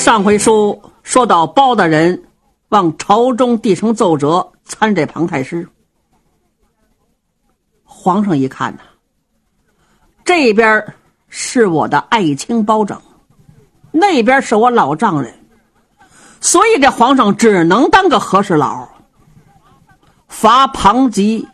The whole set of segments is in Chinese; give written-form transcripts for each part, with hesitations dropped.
上回书说到包大人往朝中递呈奏折参这庞太师，皇上一看这边是我的爱卿包拯，那边是我老丈人，所以这皇上只能当个和事佬，罚庞吉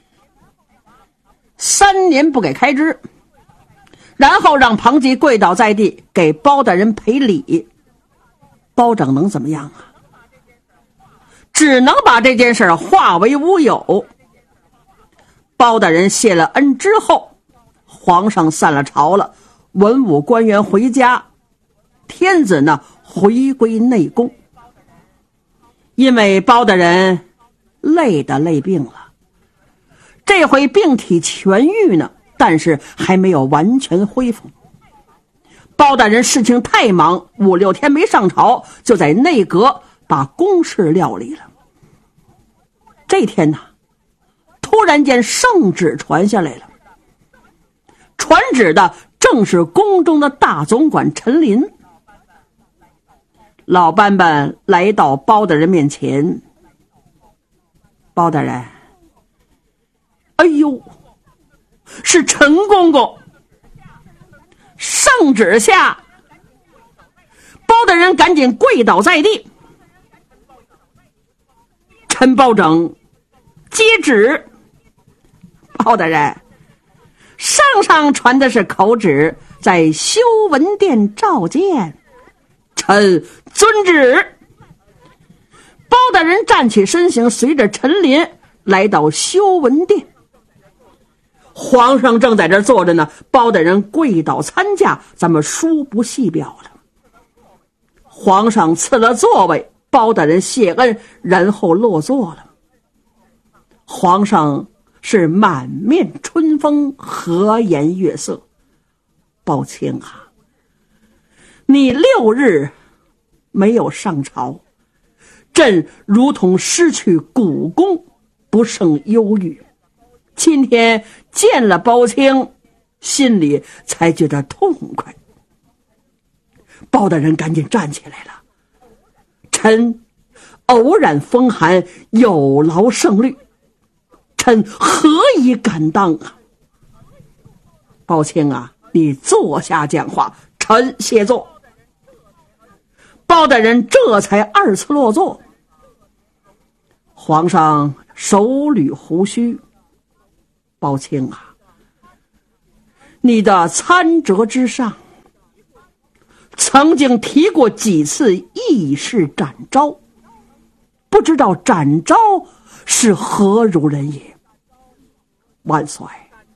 3年不给开支，然后让庞吉跪倒在地给包大人赔礼。包拯能怎么样啊？只能把这件事化为乌有。包大人谢了恩之后，皇上散了朝了，文武官员回家，天子呢回归内宫。因为包大人累病了，这回病体痊愈呢，但是还没有完全恢复。包大人事情太忙，5、6天没上朝，就在内阁把公事料理了。这天突然间圣旨传下来了，传旨的正是宫中的大总管陈琳。老班班来到包大人面前，包大人，哎呦，是陈公公。圣旨下，包大人赶紧跪倒在地。陈包拯接旨，包大人，上传的是口旨，在修文殿召见，臣遵旨。包大人站起身形，随着陈琳来到修文殿。皇上正在这儿坐着呢，包大人跪倒参驾，咱们书不细表了。皇上赐了座位，包大人谢恩，然后落座了。皇上是满面春风，和颜悦色。包卿啊，你6日没有上朝，朕如同失去股肱，不胜忧郁。今天见了包卿，心里才觉得痛快。包大人赶紧站起来了，臣偶然风寒，有劳圣虑，臣何以敢当啊？包卿啊，你坐下讲话，臣谢座。包大人这才2次落座。皇上手捋胡须，包卿啊，你的参折之上曾经提过几次议事展昭，不知道展昭是何如人也？万岁，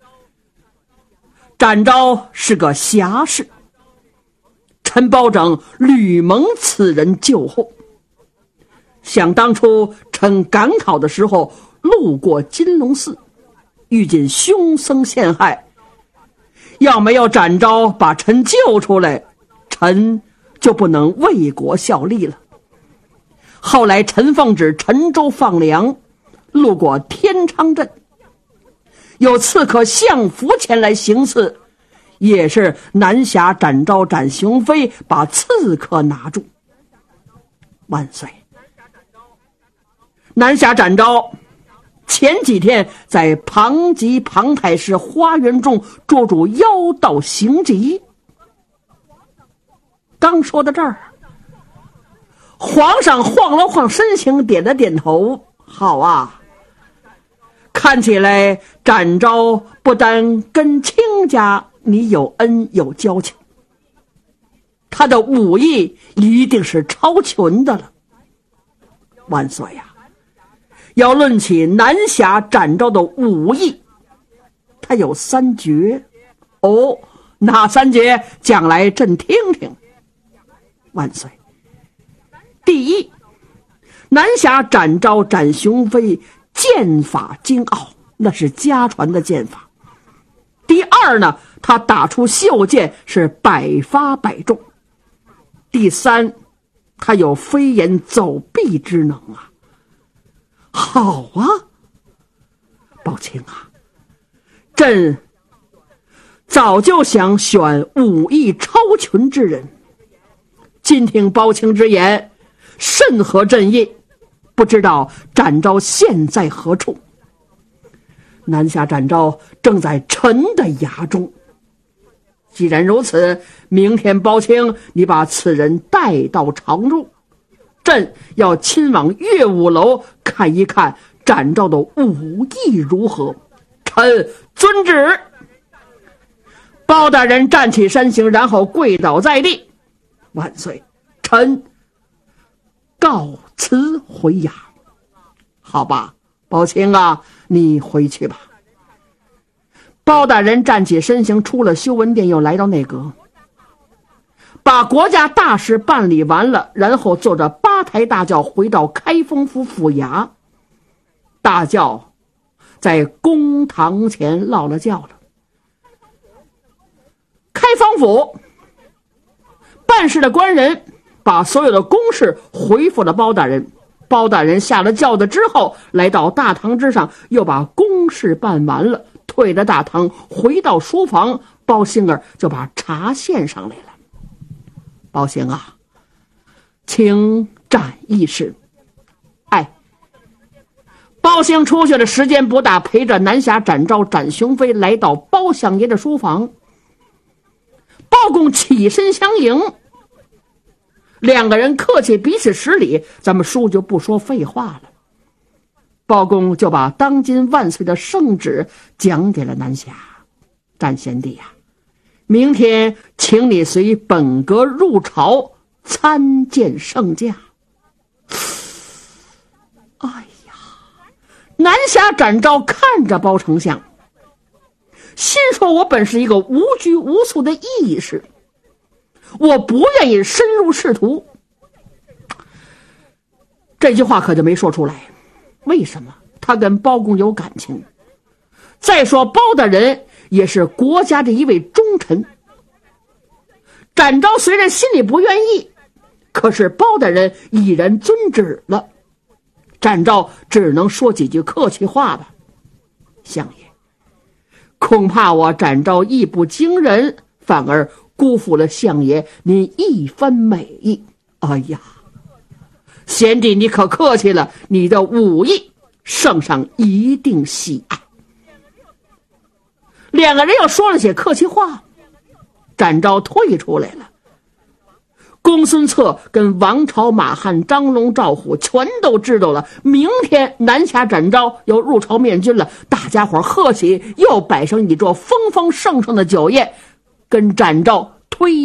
展昭是个侠士，陈包拯屡蒙此人救护。想当初臣赶考的时候路过金龙寺，遇见凶僧陷害，要没有展昭把臣救出来，臣就不能为国效力了。后来陈奉旨陈州放粮，路过天昌镇，有刺客相符前来行刺，也是南侠展昭展雄飞把刺客拿住。万岁，南侠展昭前几天在庞吉庞太师花园中捉住妖道行疾。刚说到这儿，皇上晃了晃身形，点了点头，好啊，看起来展昭不但跟卿家你有恩有交情，他的武艺一定是超群的了。万岁呀，要论起南侠展昭的武艺，他有3绝。哦，哪3绝？讲来朕听听。万岁，第一，南侠展昭展雄飞剑法精奥，那是家传的剑法。第二呢，他打出袖剑是百发百中。第三，他有飞檐走壁之能啊。好啊，包卿啊，朕早就想选武艺超群之人， 今听包青之言，甚合朕意，不知道展昭现在何处？南下展昭正在臣的衙中。既然如此，明天包青你把此人带到常住，朕要亲往乐舞楼看一看展昭的武艺如何。臣遵旨。包大人站起身形，然后跪倒在地。万岁，臣告辞回衙。好吧，包青啊，你回去吧。包大人站起身形，出了修文殿，又来到内阁，把国家大事办理完了，然后坐着8抬大轿回到开封府府衙。大轿在公堂前落了轿了。开封府办事的官人把所有的公事回复了包大人。包大人下了轿子之后，来到大堂之上，又把公事办完了，退了大堂，回到书房，包兴儿就把茶献上来了。包兴啊，请展议事。哎，包兴出去的时间不大，陪着南侠展昭、展雄飞来到包相爷的书房。包公起身相迎，两个人客气彼此施礼，咱们书就不说废话了。包公就把当今万岁的圣旨讲给了南侠。展贤弟呀，明天请你随本阁入朝参见圣驾。哎呀，南侠展昭看着包丞相，心说我本是一个无拘无束的义士，我不愿意深入仕途。这句话可就没说出来。为什么？他跟包公有感情。再说包大人也是国家的一位忠臣。展昭虽然心里不愿意，可是包大人已然遵旨了，展昭只能说几句客气话吧。相爷，恐怕我展昭艺不惊人，反而辜负了相爷您一番美意。哎呀，贤弟你可客气了，你的武艺圣上一定喜爱。两个人又说了些客气话，展昭退出来了。公孙策跟王朝、马汉、张龙、赵虎全都知道了，明天南侠展昭要入朝面君了，大家伙贺喜，又摆上一桌丰丰盛盛的酒宴，跟展昭推